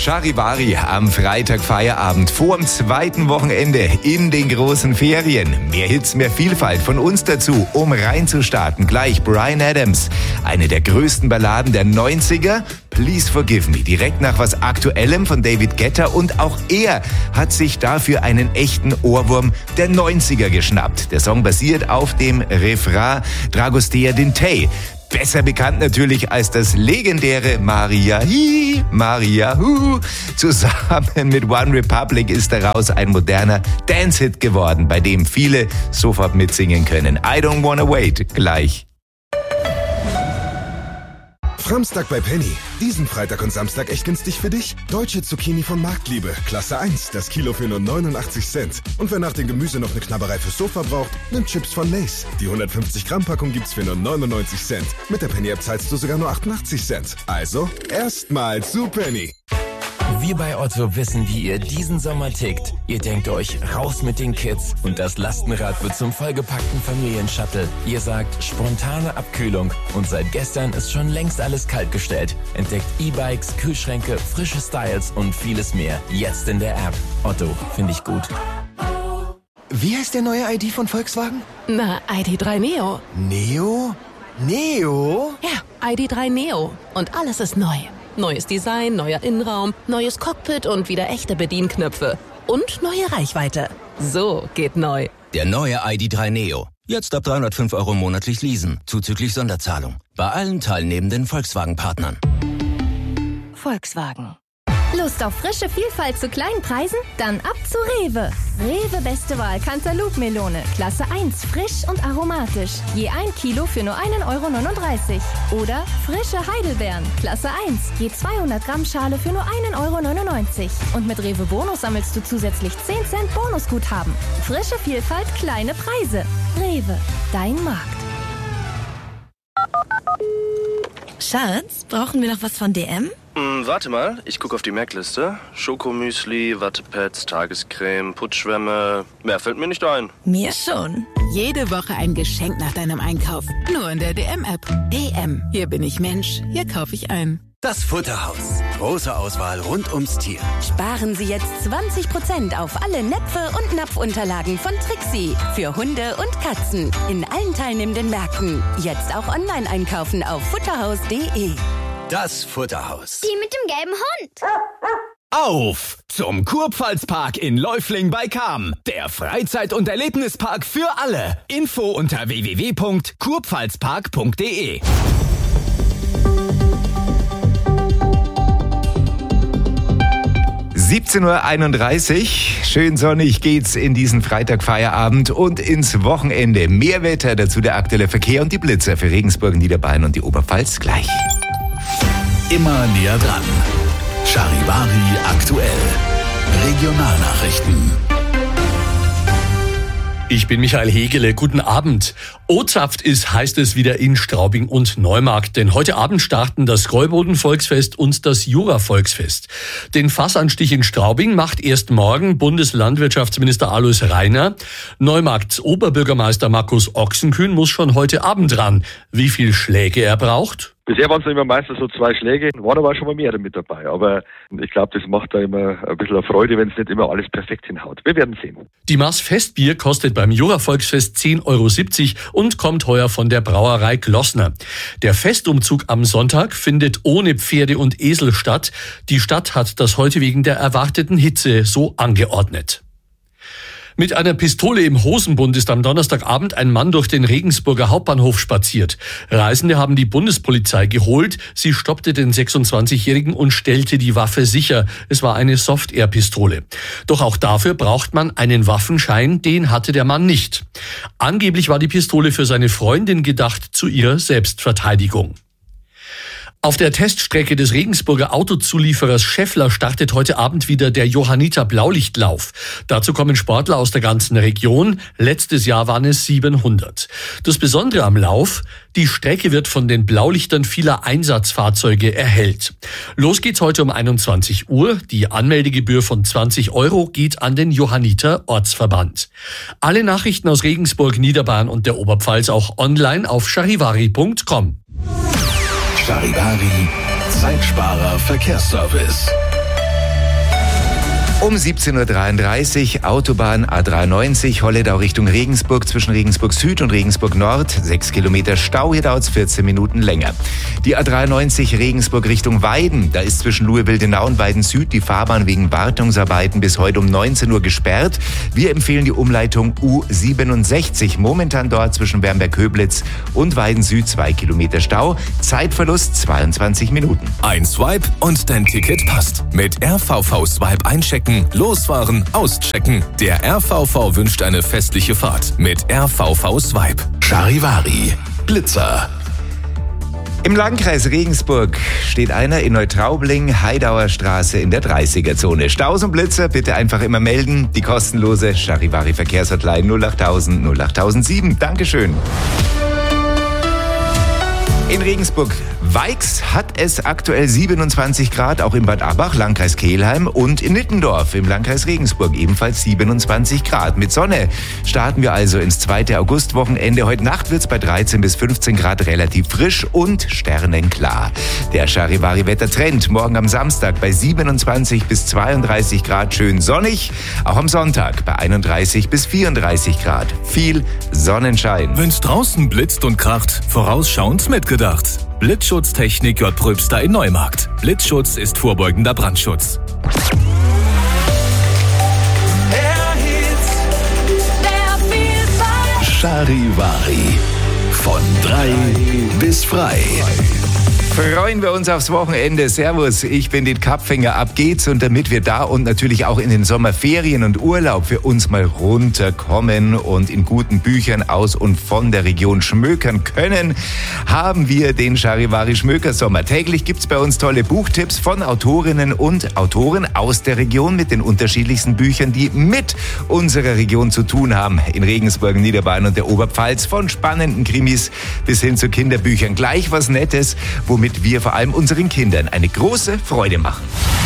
Charivari am Freitag Feierabend vor dem zweiten Wochenende in den großen Ferien. Mehr Hits, mehr Vielfalt von uns dazu, um reinzustarten. Gleich Bryan Adams, eine der größten Balladen der 90er. Please Forgive Me, direkt nach was Aktuellem von David Guetta, und auch er hat sich dafür einen echten Ohrwurm der 90er geschnappt. Der Song basiert auf dem Refrain Dragostea Dintei. Besser bekannt natürlich als das legendäre Maria Hi, Maria Hu. Zusammen mit One Republic ist daraus ein moderner Dance-Hit geworden, bei dem viele sofort mitsingen können. I Don't Wanna Wait, gleich. Framstag bei Penny. Diesen Freitag und Samstag echt günstig für dich. Deutsche Zucchini von Marktliebe. Klasse 1. Das Kilo für nur 89 Cent. Und wer nach dem Gemüse noch eine Knabberei fürs Sofa braucht, nimmt Chips von Lay's. Die 150 Gramm Packung gibt's für nur 99 Cent. Mit der Penny App zahlst du sogar nur 88 Cent. Also, erstmal zu Penny. Wir bei Otto wissen, wie ihr diesen Sommer tickt. Ihr denkt euch, raus mit den Kids und das Lastenrad wird zum vollgepackten Familienshuttle. Ihr sagt, spontane Abkühlung und seit gestern ist schon längst alles kaltgestellt. Entdeckt E-Bikes, Kühlschränke, frische Styles und vieles mehr. Jetzt in der App. Otto, finde ich gut. Wie heißt der neue ID von Volkswagen? Na, ID.3 Neo. Neo? Neo? Ja, ID.3 Neo. Und alles ist neu. Neues Design, neuer Innenraum, neues Cockpit und wieder echte Bedienknöpfe. Und neue Reichweite. So geht neu. Der neue ID.3 Neo. Jetzt ab 305 € monatlich leasen, zuzüglich Sonderzahlung. Bei allen teilnehmenden Volkswagen-Partnern. Volkswagen. Lust auf frische Vielfalt zu kleinen Preisen? Dann ab zu Rewe. Rewe beste Wahl Cantaloupe-Melone. Klasse 1, frisch und aromatisch. Je 1 Kilo für nur 1,39 €. Oder frische Heidelbeeren. Klasse 1, je 200 Gramm Schale für nur 1,99 €. Und mit Rewe Bonus sammelst du zusätzlich 10 Cent Bonusguthaben. Frische Vielfalt, kleine Preise. Rewe, dein Markt. Schatz, brauchen wir noch was von DM? Warte mal, ich gucke auf die Merkliste. Schokomüsli, Wattepads, Tagescreme, Putzschwämme. Mehr fällt mir nicht ein. Mir schon. Jede Woche ein Geschenk nach deinem Einkauf. Nur in der DM-App. DM. Hier bin ich Mensch. Hier kaufe ich ein. Das Futterhaus. Große Auswahl rund ums Tier. Sparen Sie jetzt 20% auf alle Näpfe und Napfunterlagen von Trixie. Für Hunde und Katzen. In allen teilnehmenden Märkten. Jetzt auch online einkaufen auf futterhaus.de. Das Futterhaus. Die mit dem gelben Hund. Auf zum Kurpfalzpark in Läufling bei Cham. Der Freizeit- und Erlebnispark für alle. Info unter www.kurpfalzpark.de. 17:31 Uhr, schön sonnig geht's in diesen Freitag-Feierabend und ins Wochenende. Mehr Wetter, dazu der aktuelle Verkehr und die Blitzer für Regensburg, Niederbayern und die Oberpfalz gleich. Immer näher dran. Charivari aktuell. Regionalnachrichten. Ich bin Michael Hegele, guten Abend. O-Zapft ist, heißt es wieder in Straubing und Neumarkt, denn heute Abend starten das Gäuboden-Volksfest und das Jura-Volksfest. Den Fassanstich in Straubing macht erst morgen Bundeslandwirtschaftsminister Alois Rainer. Neumarkts Oberbürgermeister Markus Ochsenkühn muss schon heute Abend ran. Wie viel Schläge er braucht? Bisher waren es immer meistens so 2 Schläge, waren aber schon mal mehr mit dabei. Aber ich glaube, das macht da immer ein bisschen eine Freude, wenn es nicht immer alles perfekt hinhaut. Wir werden sehen. Die Maß Festbier kostet beim Jura-Volksfest 10,70 € und kommt heuer von der Brauerei Glossner. Der Festumzug am Sonntag findet ohne Pferde und Esel statt. Die Stadt hat das heute wegen der erwarteten Hitze so angeordnet. Mit einer Pistole im Hosenbund ist am Donnerstagabend ein Mann durch den Regensburger Hauptbahnhof spaziert. Reisende haben die Bundespolizei geholt. Sie stoppte den 26-Jährigen und stellte die Waffe sicher. Es war eine Soft-Air-Pistole. Doch auch dafür braucht man einen Waffenschein. Den hatte der Mann nicht. Angeblich war die Pistole für seine Freundin gedacht zu ihrer Selbstverteidigung. Auf der Teststrecke des Regensburger Autozulieferers Schaeffler startet heute Abend wieder der Johanniter Blaulichtlauf. Dazu kommen Sportler aus der ganzen Region. Letztes Jahr waren es 700. Das Besondere am Lauf: die Strecke wird von den Blaulichtern vieler Einsatzfahrzeuge erhellt. Los geht's heute um 21 Uhr. Die Anmeldegebühr von 20 € geht an den Johanniter Ortsverband. Alle Nachrichten aus Regensburg, Niederbayern und der Oberpfalz auch online auf charivari.com. Charivari, Zeitsparer Verkehrsservice. Um 17.33 Uhr Autobahn A93 Holledau Richtung Regensburg zwischen Regensburg Süd und Regensburg Nord. 6 Kilometer Stau, hier dauert es 14 Minuten länger. Die A93 Regensburg Richtung Weiden. Da ist zwischen Luhe-Wildenau und Weiden Süd die Fahrbahn wegen Wartungsarbeiten bis heute um 19 Uhr gesperrt. Wir empfehlen die Umleitung U67. Momentan dort zwischen Bernberg-Köblitz und Weiden Süd 2 Kilometer Stau. Zeitverlust 22 Minuten. Ein Swipe und dein Ticket passt. Mit RVV Swipe einchecken, losfahren, auschecken. Der RVV wünscht eine festliche Fahrt mit RVV Swipe. Charivari, Blitzer. Im Landkreis Regensburg steht einer in Neutraubling, Heidauer Straße in der 30er-Zone. Staus und Blitzer bitte einfach immer melden. Die kostenlose Charivari Verkehrshotline 08000 08007. Dankeschön. In Regensburg-Weix hat es aktuell 27 Grad, auch in Bad Abbach, Landkreis Kelheim, und in Nittendorf im Landkreis Regensburg ebenfalls 27 Grad. Mit Sonne starten wir also ins 2. Augustwochenende. Heute Nacht wird es bei 13 bis 15 Grad relativ frisch und sternenklar. Der Charivari-Wettertrend morgen am Samstag bei 27 bis 32 Grad schön sonnig. Auch am Sonntag bei 31 bis 34 Grad. Viel Sonnenschein. Wenn's draußen blitzt und kracht, vorausschauend mitgedacht. Blitzschutztechnik J. Pröbster in Neumarkt. Blitzschutz ist vorbeugender Brandschutz. Charivari. Von 3 bis frei. Freuen wir uns aufs Wochenende. Servus, ich bin den Kapfinger. Ab geht's. Und damit wir da und natürlich auch in den Sommerferien und Urlaub für uns mal runterkommen und in guten Büchern aus und von der Region schmökern können, haben wir den Charivari Schmökersommer. Täglich gibt's bei uns tolle Buchtipps von Autorinnen und Autoren aus der Region mit den unterschiedlichsten Büchern, die mit unserer Region zu tun haben. In Regensburg, Niederbayern und der Oberpfalz, von spannenden Krimis bis hin zu Kinderbüchern. Gleich was Nettes, womit wir vor allem unseren Kindern eine große Freude machen.